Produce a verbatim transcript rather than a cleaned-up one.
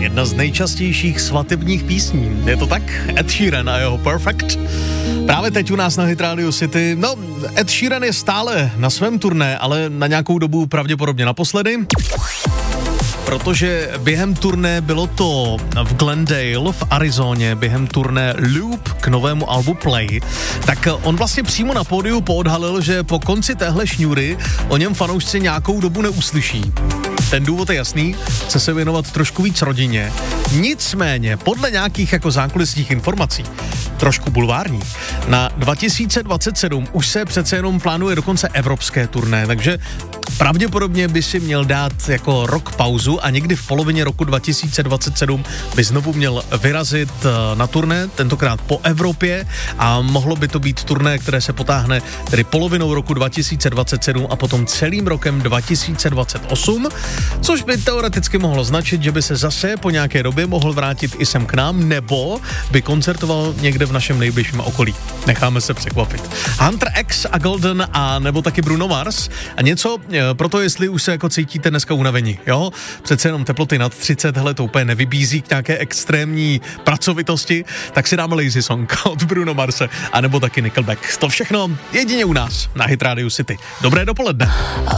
jedna z nejčastějších svatebních písní. Je to tak? Ed Sheeran a jeho Perfect. Právě teď u nás na Hit Radio City. No, Ed Sheeran je stále na svém turné, ale na nějakou dobu pravděpodobně naposledy. Protože během turné bylo to v Glendale v Arizoně, během turné Loop k novému albu Play, tak on vlastně přímo na pódiu poodhalil, že po konci téhle šňůry o něm fanoušci nějakou dobu neuslyší. Ten důvod je jasný, chce se věnovat trošku víc rodině. Nicméně, podle nějakých jako zákulisních informací, trošku bulvární, na dva tisíce dvacet sedm už se přece jenom plánuje dokonce evropské turné, takže pravděpodobně by si měl dát jako rok pauzu a někdy v polovině roku dva tisíce dvacet sedm by znovu měl vyrazit na turné, tentokrát po Evropě, a mohlo by to být turné, které se potáhne tedy polovinou roku dva tisíce dvacet sedm a potom celým rokem dva tisíce dvacet osm, což by teoreticky mohlo značit, že by se zase po nějaké době mohl vrátit i sem k nám, nebo by koncertoval někde v našem nejbližším okolí. Necháme se překvapit. Hunter X a Golden a nebo taky Bruno Mars a něco proto, jestli už se jako cítíte dneska unavení, jo? Přece jenom teploty nad třicet, hele, to úplně nevybízí k nějaké extrémní pracovitosti, tak si dáme Lazy Song od Bruno Marse a nebo taky Nickelback. To všechno jedině u nás na Hit Radio City. Dobré dopoledne.